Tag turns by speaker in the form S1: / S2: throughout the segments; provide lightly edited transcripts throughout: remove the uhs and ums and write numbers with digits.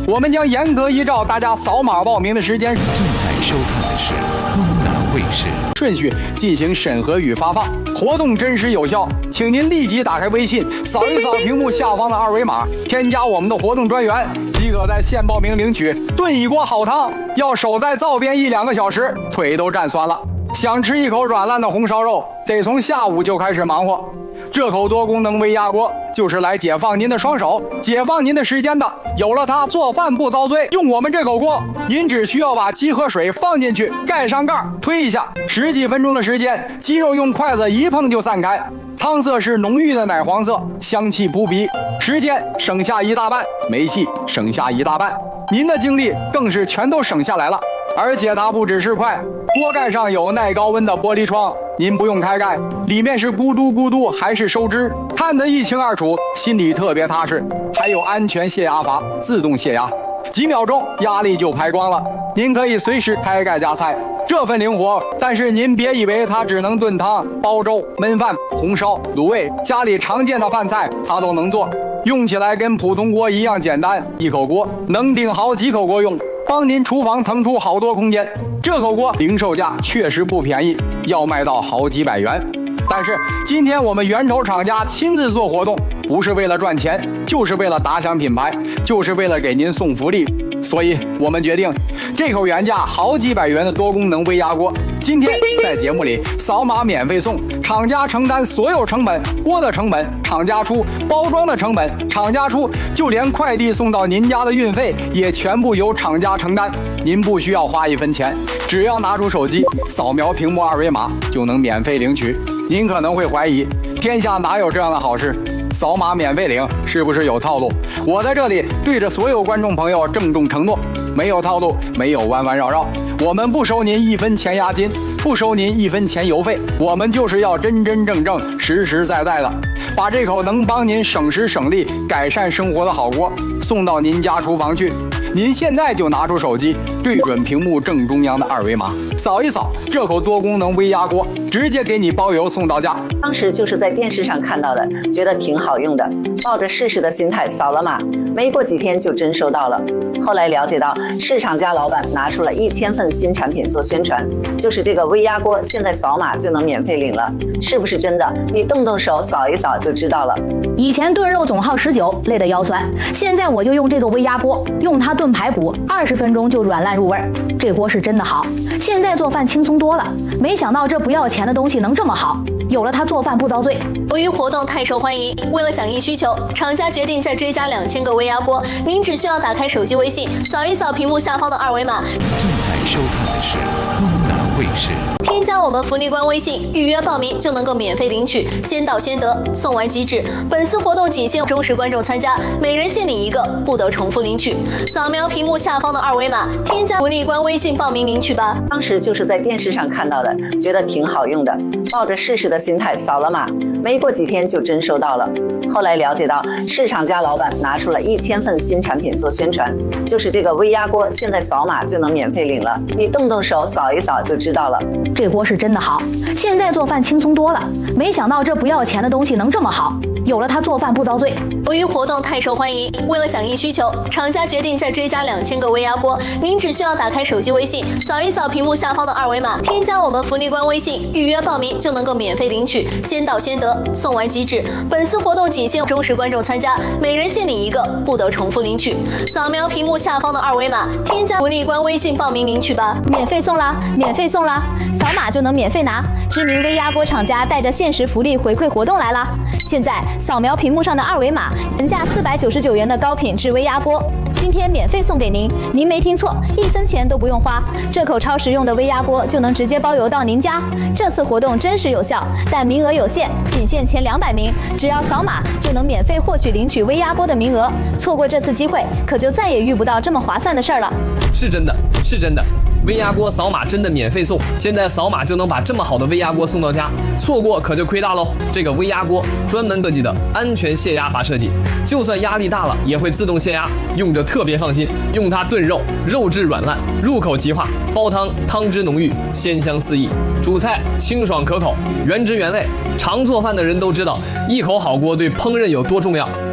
S1: 我们将严格依照大家扫码报名的时间，
S2: 正在收看的是东南卫视
S1: 顺序进行审核与发放，活动真实有效，请您立即打开微信，扫一扫屏幕下方的二维码，添加我们的活动专员，即可在线报名领取炖一锅好汤，要守在灶边1-2个小时，腿都站酸了。想吃一口软烂的红烧肉，得从下午就开始忙活。这口多功能微压锅就是来解放您的双手，解放您的时间的。有了它，做饭不遭罪。用我们这口锅，您只需要把鸡和水放进去，盖上盖，推一下，10几分钟的时间，鸡肉用筷子一碰就散开。汤色是浓郁的奶黄色，香气扑鼻，时间省下一大半，煤气省下一大半，您的精力更是全都省下来了。而且它不只是快，锅盖上有耐高温的玻璃窗，您不用开盖，里面是咕嘟咕嘟还是收汁，看得一清二楚，心里特别踏实。还有安全泄压阀，自动泄压，几秒钟压力就排光了，您可以随时开盖加菜，这份灵活。但是您别以为它只能炖汤、煲粥、焖饭、红烧、卤味，家里常见的饭菜它都能做，用起来跟普通锅一样简单，一口锅能顶好几口锅用，帮您厨房腾出好多空间。这口锅零售价确实不便宜，要卖到好几百元。但是今天我们源头厂家亲自做活动，不是为了赚钱，就是为了打响品牌，就是为了给您送福利。所以我们决定，这口原价好几百元的多功能微压锅，今天在节目里扫码免费送，厂家承担所有成本，锅的成本厂家出，包装的成本厂家出，就连快递送到您家的运费也全部由厂家承担。您不需要花1分钱，只要拿出手机扫描屏幕二维码就能免费领取。您可能会怀疑，天下哪有这样的好事？扫码免费领是不是有套路？我在这里对着所有观众朋友郑重承诺，没有套路，没有弯弯绕绕，我们不收您1分钱押金，不收您1分钱邮费，我们就是要真真正正、实实在在的把这口能帮您省时省力、改善生活的好锅送到您家厨房去。您现在就拿出手机，对准屏幕正中央的二维码，扫一扫这口多功能微压锅，直接给你包邮送到家。
S3: 当时就是在电视上看到的，觉得挺好用的，抱着试试的心态扫了码，没过几天就真收到了。后来了解到，市场家老板拿出了1000份新产品做宣传，就是这个微压锅，现在扫码就能免费领了，是不是真的？你动动手扫一扫就知道了。
S4: 以前炖肉总耗19，累得腰酸，现在我就用这个微压锅，用它炖排骨，20分钟就软烂入味，这锅是真的好。现在做饭轻松多了，没想到这不要钱的东西能这么好，有了它做饭不遭罪。
S5: 由于活动太受欢迎，为了响应需求，厂家决定再追加2000个微压锅。您只需要打开手机微信，扫一扫屏幕下方的二维码。
S2: 正在收看的是东南卫视。
S5: 添加我们福利官微信，预约报名就能够免费领取，先到先得，送完即止。本次活动仅限忠实观众参加，每人限领1个，不得重复领取。扫描屏幕下方的二维码，添加福利官微信报名领取吧。
S3: 当时就是在电视上看到的，觉得挺好用的，抱着试试的心态扫了码，没过几天就真收到了。后来了解到，市场家老板拿出了1000份新产品做宣传，就是这个微压锅，现在扫码就能免费领了，你动动手扫一扫就知道了。
S4: 这锅是真的好，现在做饭轻松多了，没想到这不要钱的东西能这么好，有了它做饭不遭罪。
S5: 由于活动太受欢迎，为了响应需求，厂家决定再追加2000个微压锅。您只需要打开手机微信，扫一扫屏幕下方的二维码，添加我们福利官微信，预约报名就能够免费领取，先到先得，送完即止。本次活动仅限忠实观众参加，每人限领1个，不得重复领取。扫描屏幕下方的二维码，添加福利官微信报名领取吧。
S4: 免费送啦，免费送啦，扫码就能免费拿。知名微压锅厂家带着限时福利回馈活动来啦！现在扫描屏幕上的二维码，原价499元的高品质微压锅，今天免费送给您。您没听错，1分钱都不用花，这口超实用的微压锅就能直接包邮到您家。这次活动真实有效，但名额有限，仅限前200名，只要扫码就能免费获取领取微压锅的名额。错过这次机会，可就再也遇不到这么划算的事儿了。
S6: 是真的，是真的。微压锅扫码真的免费送，现在扫码就能把这么好的微压锅送到家，错过可就亏大喽。这个微压锅专门设计的安全泄压阀设计，就算压力大了也会自动泄压，用着特别放心。用它炖肉，肉质软烂，入口即化；煲汤，汤汁浓郁，鲜香四溢；煮菜清爽可口，原汁原味。常做饭的人都知道，一口好锅对烹饪有多重要。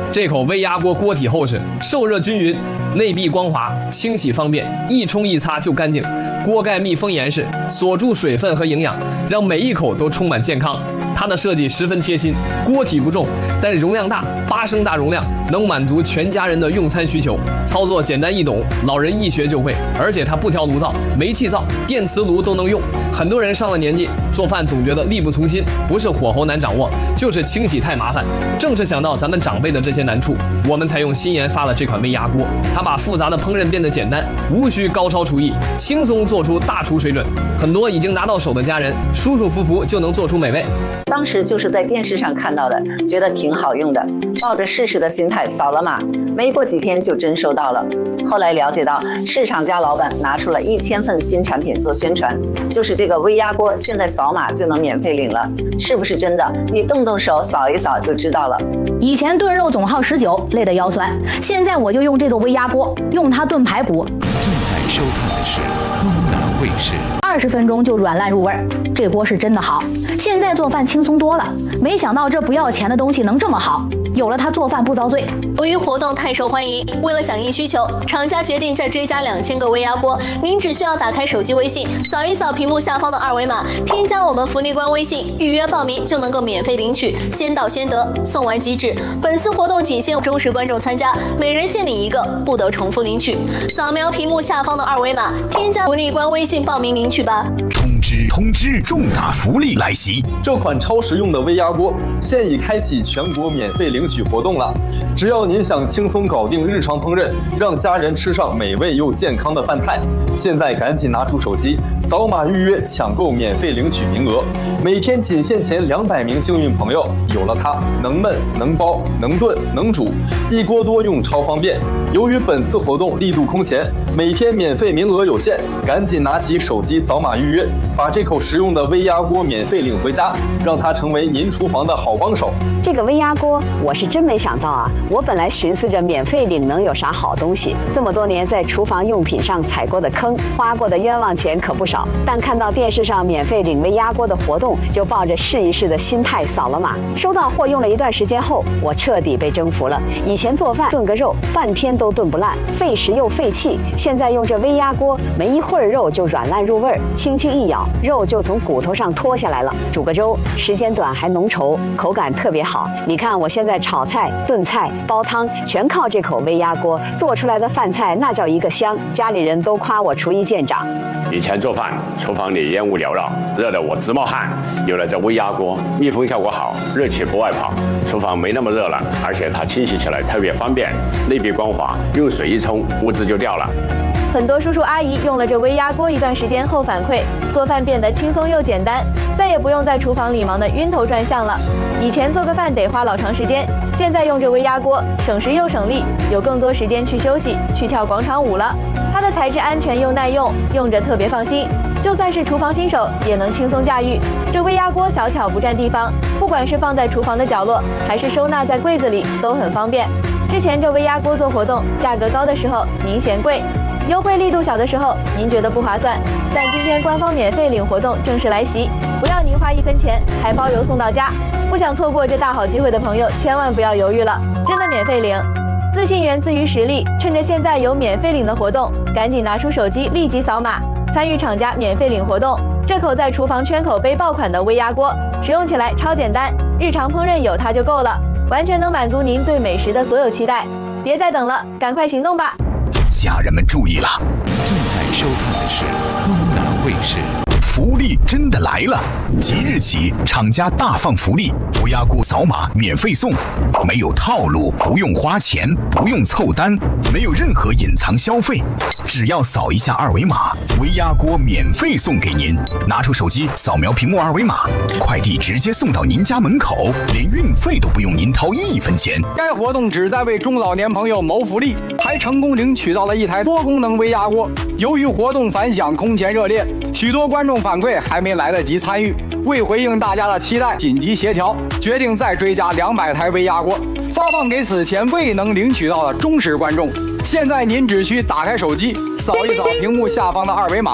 S6: 这口微压锅锅体厚实，受热均匀，内壁光滑，清洗方便，一冲一擦就干净。锅盖密封严实，锁住水分和营养，让每一口都充满健康。它的设计十分贴心，锅体不重，但容量大，8升大容量，能满足全家人的用餐需求。操作简单易懂，老人一学就会。而且它不挑炉灶，煤气灶、电磁炉都能用。很多人上了年纪，做饭总觉得力不从心，不是火候难掌握，就是清洗太麻烦。正是想到咱们长辈的这些难处，我们才用新研发了这款微压锅。它把复杂的烹饪变得简单，无需高超厨艺，轻松做出大厨水准。很多已经拿到手的家人，舒舒服服就能做出美味。
S3: 当时就是在电视上看到的，觉得挺好用的，抱着试试的心态扫了码，没过几天就真收到了。后来了解到，市场家老板拿出了1000份新产品做宣传，就是这个微压锅，现在扫码就能免费领了，是不是真的？你动动手扫一扫就知道了。
S7: 以前炖肉总耗19，累得腰酸，现在我就用这个微压锅，用它炖排骨。
S2: 正在收看的是东南卫视。
S7: 20分钟就软烂入味儿，这锅是真的好。现在做饭轻松多了，没想到这不要钱的东西能这么好，有了它做饭不遭罪。
S5: 由于活动太受欢迎，为了响应需求，厂家决定再追加2000个微压锅。您只需要打开手机微信，扫一扫屏幕下方的2维码，添加我们福利官微信，预约报名就能够免费领取，先到先得，送完即止。本次活动仅限忠实观众参加，每人限领1个，不得重复领取。扫描屏幕下方的2维码，添加福利官微信报名领取吧。
S8: 通知！重大福利来袭！
S9: 这款超实用的微压锅现已开启全国免费领取活动了。只要您想轻松搞定日常烹饪，让家人吃上美味又健康的饭菜，现在赶紧拿出手机，扫码预约抢购免费领取名额。每天仅限前200名幸运朋友，有了它，能焖能煲能炖能煮，一锅多用超方便。由于本次活动力度空前，每天免费名额有限，赶紧拿起手机扫码预约，把这口实用的微压锅免费领回家，让它成为您厨房的好帮手。
S10: 这个微压锅我是真没想到啊！我本来寻思着免费领能有啥好东西，这么多年在厨房用品上踩过的坑，花过的冤枉钱可不少。但看到电视上免费领微压锅的活动，就抱着试一试的心态扫了码。收到货用了一段时间后，我彻底被征服了。以前做饭炖个肉半天都炖不烂，费时又费气，现在用这微压锅，没一会儿肉就软烂入味儿，轻轻一咬，肉就从骨头上脱下来了。煮个粥，时间短还浓稠，口感特别好。你看我现在炒菜、炖菜、煲汤，全靠这口微压锅做出来的饭菜，那叫一个香，家里人都夸我厨艺见长。
S11: 以前做饭，厨房里烟雾缭绕，热得我直冒汗。有了这微压锅，密封效果好，热气不外跑，厨房没那么热了，而且它清洗起来特别方便，内壁光滑，用水一冲，污渍就掉了。
S12: 很多叔叔阿姨用了这微压锅一段时间后反馈，做饭变得轻松又简单，再也不用在厨房里忙得晕头转向了。以前做个饭得花老长时间，现在用这微压锅，省时又省力，有更多时间去休息，去跳广场舞了。它的材质安全又耐用，用着特别放心，就算是厨房新手也能轻松驾驭。这微压锅小巧不占地方，不管是放在厨房的角落，还是收纳在柜子里，都很方便。之前这微压锅做活动，价格高的时候您嫌贵，优惠力度小的时候您觉得不划算，但今天官方免费领活动正式来袭，不要您花1分钱，还包邮送到家。不想错过这大好机会的朋友，千万不要犹豫了，真的免费领。自信源自于实力，趁着现在有免费领的活动，赶紧拿出手机立即扫码，参与厂家免费领活动。这口在厨房圈口杯爆款的微压锅，使用起来超简单，日常烹饪有它就够了，完全能满足您对美食的所有期待。别再等了，赶快行动吧！
S8: 家人们注意了，
S2: 正在收看的是东南卫视。
S8: 福利真的来了！即日起，厂家大放福利，微压锅扫码免费送，没有套路，不用花钱，不用凑单，没有任何隐藏消费，只要扫一下2维码，微压锅免费送给您。拿出手机扫描屏幕2维码，快递直接送到您家门口，连运费都不用您掏1分钱。
S1: 该活动旨在为中老年朋友谋福利，还成功领取到了一台多功能微压锅。由于活动反响空前热烈，许多观众反馈还没来得及参与，为回应大家的期待，紧急协调，决定再追加200台微压锅，发放给此前未能领取到的忠实观众。现在您只需打开手机，扫一扫屏幕下方的2维码，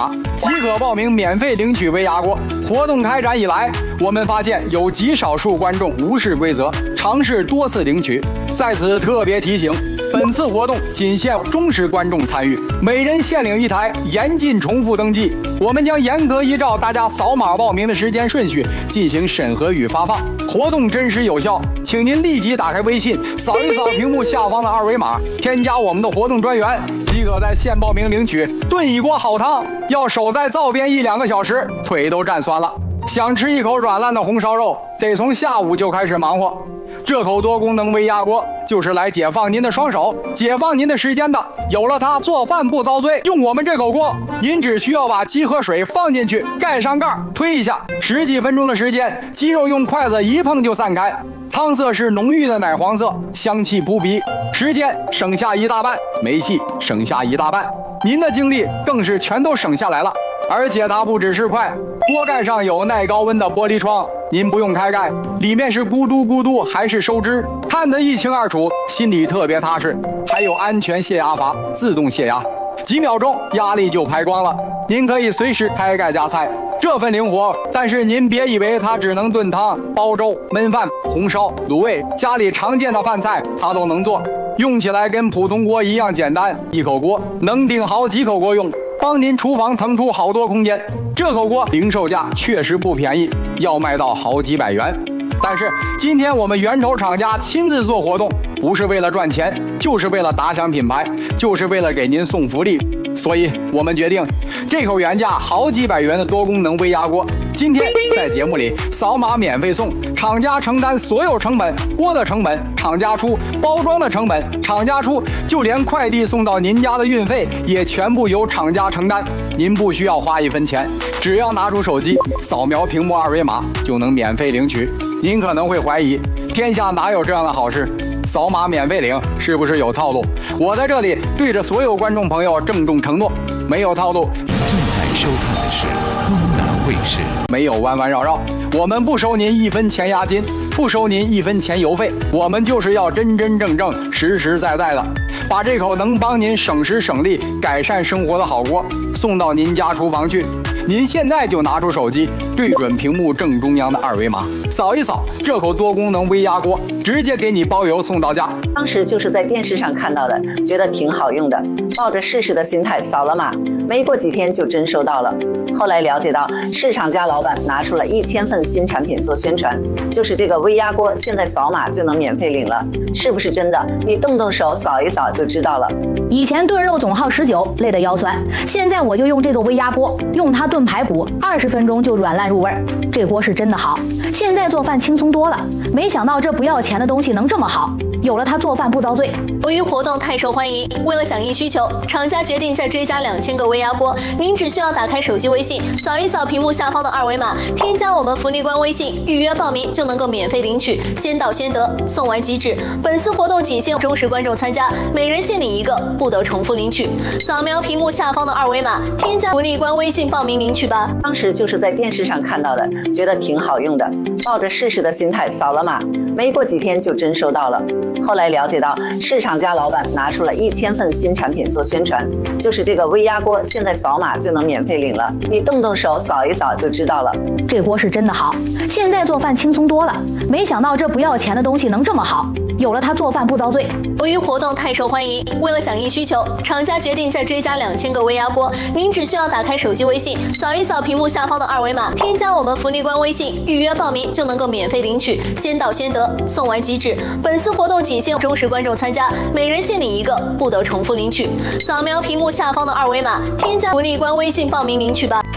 S1: 即可报名免费领取微压锅。活动开展以来，我们发现有极少数观众无视规则，尝试多次领取。在此特别提醒，本次活动仅限忠实观众参与，每人限领1台，严禁重复登记。我们将严格依照大家扫码报名的时间顺序进行审核与发放。活动真实有效，请您立即打开微信，扫一扫屏幕下方的二维码，添加我们的活动专员，即可在线报名领取炖一锅好汤。要守在灶边1-2个小时，腿都站酸了。想吃一口软烂的红烧肉，得从下午就开始忙活。这口多功能微压锅就是来解放您的双手，解放您的时间的。有了它，做饭不遭罪。用我们这口锅，您只需要把鸡和水放进去，盖上盖，推一下，10几分钟的时间，鸡肉用筷子一碰就散开。汤色是浓郁的奶黄色，香气扑鼻，时间省下1大半，煤气省下1大半，您的精力更是全都省下来了。而且它不只是快，锅盖上有耐高温的玻璃窗，您不用开盖，里面是咕嘟咕嘟还是收汁，看得一清二楚，心里特别踏实。还有安全泄压阀，自动泄压，几秒钟压力就排光了，您可以随时开盖加菜，这份灵活。但是您别以为它只能炖汤、煲粥、焖饭、红烧、卤味，家里常见的饭菜它都能做，用起来跟普通锅一样简单，一口锅能顶好几口锅用，帮您厨房腾出好多空间。这口锅零售价确实不便宜，要卖到好几百元。但是今天我们源头厂家亲自做活动，不是为了赚钱，就是为了打响品牌，就是为了给您送福利。所以我们决定，这口原价好几百元的多功能微压锅，今天在节目里扫码免费送，厂家承担所有成本，锅的成本厂家出，包装的成本厂家出，就连快递送到您家的运费也全部由厂家承担。您不需要花1分钱，只要拿出手机扫描屏幕二维码就能免费领取。您可能会怀疑，天下哪有这样的好事？扫码免费领是不是有套路？我在这里对着所有观众朋友郑重承诺，没有套路。
S2: 正在收看的是东南卫视，
S1: 没有弯弯绕绕，我们不收您1分钱押金，不收您1分钱邮费，我们就是要真真正正、实实在在的，把这口能帮您省时省力、改善生活的好锅送到您家厨房去。您现在就拿出手机，对准屏幕正中央的二维码，扫一扫这口多功能微压锅，直接给你包邮送到家。
S3: 当时就是在电视上看到的，觉得挺好用的，抱着试试的心态扫了码，没过几天就真收到了。后来了解到，市场家老板拿出了1000份新产品做宣传，就是这个微压锅，现在扫码就能免费领了，是不是真的？你动动手扫一扫就知道了。
S7: 以前炖肉总耗19，累得腰酸，现在我就用这个微压锅，用它炖排骨，20分钟就软烂入味。这锅是真的好，现在做饭轻松多了。没想到这不要钱的东西能这么好，有了它做饭不遭罪。
S5: 由于活动太受欢迎，为了响应需求，厂家决定再追加2000个微压锅。您只需要打开手机微信，扫一扫屏幕下方的二维码，添加我们福利官微信，预约报名就能够免费领取，先到先得，送完即止。本次活动仅限忠实观众参加，每人限领1个，不得重复领取。扫描屏幕下方的二维码，添加福利官微信报名领取吧。
S3: 当时就是在电视上看到的，觉得挺好用的，抱着试试的心态扫了码，没过几天就真收到了。后来了解到，市场家老板拿出了1000份新产品做宣传，就是这个微压锅，现在扫码就能免费领了，你动动手扫一扫就知道了。
S7: 这锅是真的好，现在做饭轻松多了。没想到这不要钱的东西能这么好，有了它做饭不遭罪。
S5: 由于活动太受欢迎，为了响应需求，厂家决定再追加2000个微压锅。您只需要打开手机微信，扫一扫屏幕下方的二维码，添加我们福利官微信，预约报名就能够免费领取，先到先得，送完即止。本次活动仅限忠实观众参加，每人限领1个，不得重复领取。扫描屏幕下方的二维码，添加福利官微信报名领取吧。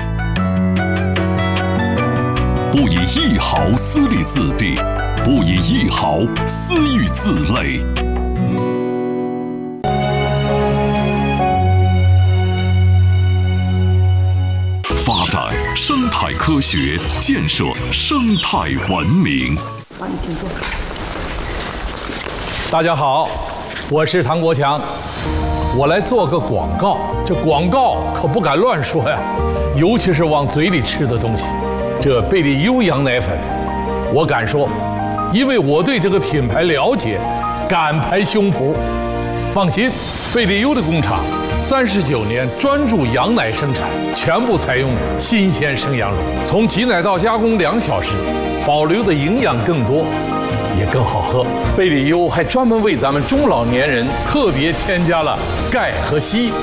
S13: 不以1毫私利自弊，不以1毫私欲自累。发展生态科学，建设生态文明。
S3: 帮你请坐。
S14: 大家好，我是唐国强，我来做个广告。这广告可不敢乱说呀，尤其是往嘴里吃的东西。这贝利优羊奶粉，我敢说，因为我对这个品牌了解，敢拍胸脯。放心，贝利优的工厂 39年专注羊奶生产，全部采用新鲜生羊乳，从挤奶到加工2小时，保留的营养更多，也更好喝。贝里优还专门为咱们中老年人特别添加了钙和硒，